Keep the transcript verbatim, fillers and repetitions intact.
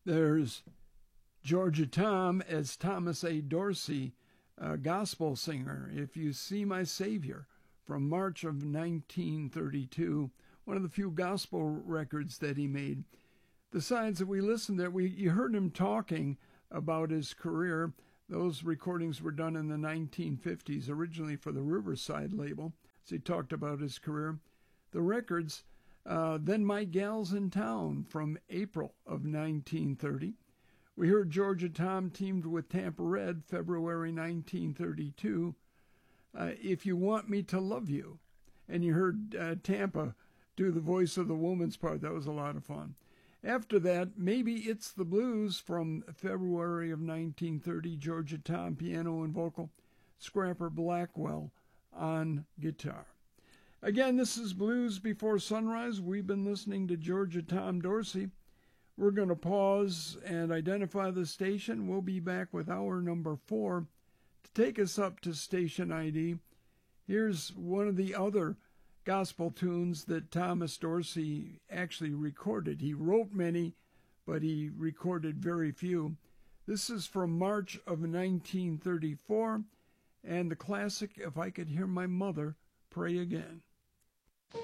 There's Georgia Tom as Thomas A. Dorsey, a gospel singer, If You See My Savior, from March of nineteen thirty-two, one of the few gospel records that he made. The sides that we listened to, we you heard him talking about his career. Those recordings were done in the nineteen fifties, originally for the Riverside label. So he talked about his career. The records, uh, Then My Gal's in Town, from April of nineteen thirty. We heard Georgia Tom teamed with Tampa Red, February nineteen thirty-two. Uh, If You Want Me to Love You. And you heard uh, Tampa do the voice of the woman's part. That was a lot of fun. After that, Maybe It's the Blues, from February of nineteen thirty. Georgia Tom, piano and vocal. Scrapper Blackwell on guitar. Again, this is Blues Before Sunrise. We've been listening to Georgia Tom Dorsey. We're going to pause and identify the station. We'll be back with hour number four. To take us up to station I D, here's one of the other gospel tunes that Thomas Dorsey actually recorded. He wrote many, but he recorded very few. This is from March of nineteen thirty-four, and the classic, If I Could Hear My Mother Pray Again.